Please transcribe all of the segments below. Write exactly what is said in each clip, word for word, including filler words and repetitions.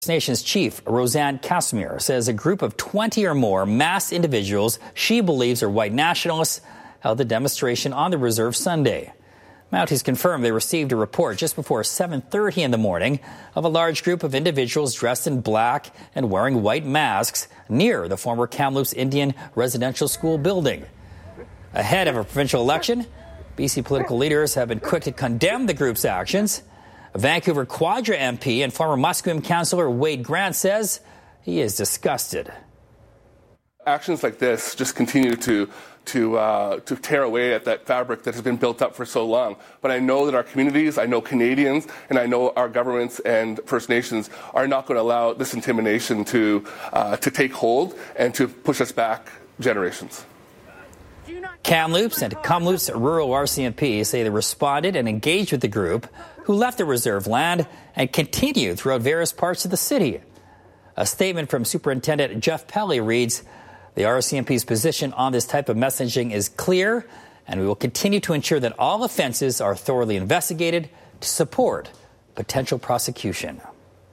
Nation's chief, Roseanne Casimir, says a group of twenty or more masked individuals she believes are white nationalists held the demonstration on the reserve Sunday. Mounties confirmed they received a report just before seven thirty in the morning of a large group of individuals dressed in black and wearing white masks near the former Kamloops Indian Residential School building. Ahead of a provincial election, B C political leaders have been quick to condemn the group's actions. Vancouver Quadra M P and former Musqueam councillor Wade Grant says he is disgusted. Actions like this just continue to to uh, to tear away at that fabric that has been built up for so long. But I know that our communities, I know Canadians, and I know our governments and First Nations are not going to allow this intimidation to uh, to take hold and to push us back generations. Kamloops and Kamloops Rural R C M P say they responded and engaged with the group, who left the reserve land and continued throughout various parts of the city. A statement from Superintendent Jeff Pelly reads, "The R C M P's position on this type of messaging is clear, and we will continue to ensure that all offences are thoroughly investigated to support potential prosecution."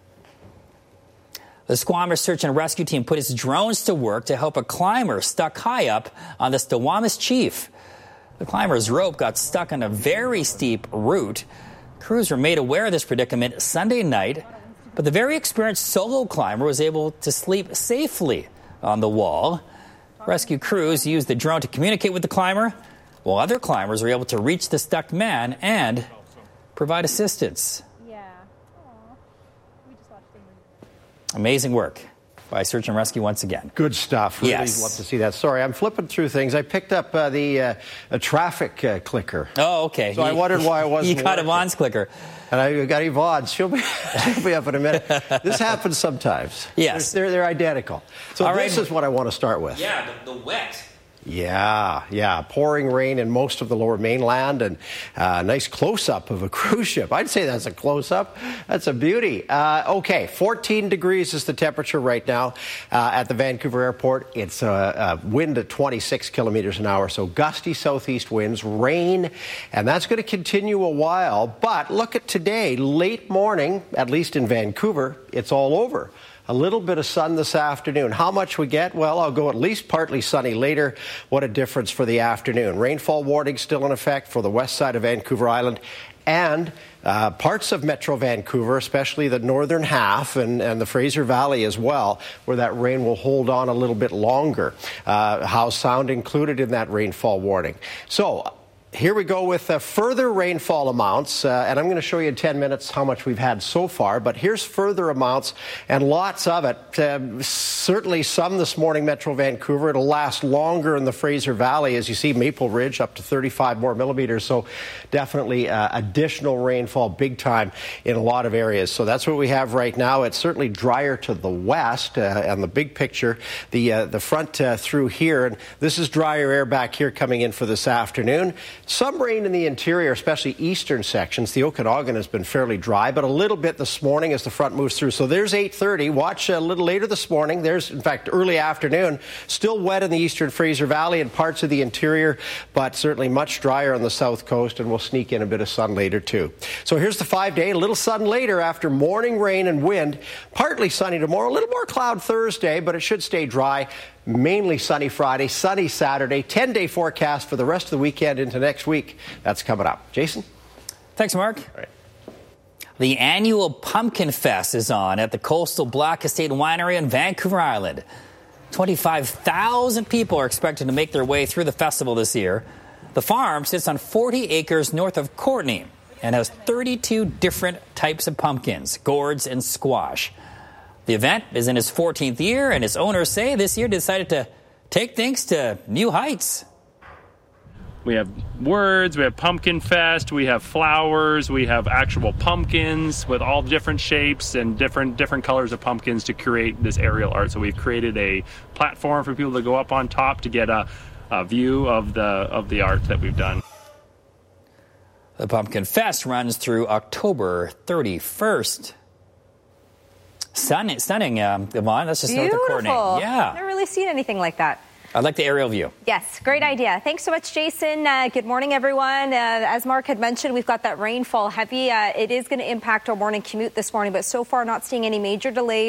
The Squamish Search and Rescue Team put its drones to work to help a climber stuck high up on the Stiwamis Chief. The climber's rope got stuck on a very steep route. Crews were made aware of this predicament Sunday night, but the very experienced solo climber was able to sleep safely on the wall. Rescue crews used the drone to communicate with the climber, while other climbers were able to reach the stuck man and provide assistance. Amazing work by Search and Rescue once again. Good stuff. Really yes. love to see that. Sorry, I'm flipping through things. I picked up uh, the uh, a traffic uh, clicker. Oh, okay. So he, I wondered why I wasn't You got working. Yvonne's clicker. And I got Yvonne's. She'll be, she'll be up in a minute. This happens sometimes. Yes. They're, they're, they're identical. So All this right. is what I want to start with. Yeah, the, the wet. Yeah, yeah. Pouring rain in most of the lower mainland, and a uh, nice close-up of a cruise ship. I'd say that's a close-up. That's a beauty. Uh, okay, fourteen degrees is the temperature right now uh, at the Vancouver airport. It's a uh, uh, wind at twenty-six kilometers an hour, so gusty southeast winds, rain, and that's going to continue a while. But look at today, late morning, at least in Vancouver, it's all over. A little bit of sun this afternoon. How much we get? Well, I'll go at least partly sunny later. What a difference for the afternoon. Rainfall warning still in effect for the west side of Vancouver Island and uh, parts of Metro Vancouver, especially the northern half and, and the Fraser Valley as well, where that rain will hold on a little bit longer. Uh, Howe Sound included in that rainfall warning. So, here we go with uh, further rainfall amounts, uh, and I'm going to show you in ten minutes how much we've had so far, but here's further amounts, and lots of it. Uh, certainly some this morning, Metro Vancouver. It'll last longer in the Fraser Valley, as you see Maple Ridge, up to thirty-five more millimeters, so definitely uh, additional rainfall big time in a lot of areas. So that's what we have right now. It's certainly drier to the west, uh, and the big picture, the, uh, the front uh, through here, and this is drier air back here coming in for this afternoon. Some rain in the interior, especially eastern sections. The Okanagan has been fairly dry, but a little bit this morning as the front moves through. So there's eight thirty. Watch a little later this morning. There's, in fact, early afternoon. Still wet in the eastern Fraser Valley and parts of the interior, but certainly much drier on the south coast, and we'll sneak in a bit of sun later, too. So here's the five-day. A little sun later after morning rain and wind. Partly sunny tomorrow. A little more cloud Thursday, but it should stay dry. Mainly sunny Friday, sunny Saturday, ten-day forecast for the rest of the weekend into next week. That's coming up. Jason? Thanks, Mark. All right. The annual Pumpkin Fest is on at the Coastal Black Estate Winery on Vancouver Island. twenty-five thousand people are expected to make their way through the festival this year. The farm sits on forty acres north of Courtenay and has thirty-two different types of pumpkins, gourds, and squash. The event is in its fourteenth year, and its owners say this year decided to take things to new heights. We have words, we have Pumpkin Fest, we have flowers, we have actual pumpkins with all different shapes and different different colors of pumpkins to create this aerial art. So we've created a platform for people to go up on top to get a, a view of the of the art that we've done. The Pumpkin Fest runs through October thirty-first. Stunning, stunning, um, Yvonne. That's just Beautiful. north of Courtenay. Yeah. I've never really seen anything like that. I like the aerial view. Yes, great idea. Thanks so much, Jason. Uh, good morning, everyone. Uh, as Mark had mentioned, we've got that rainfall heavy. Uh, it is going to impact our morning commute this morning, but so far not seeing any major delays.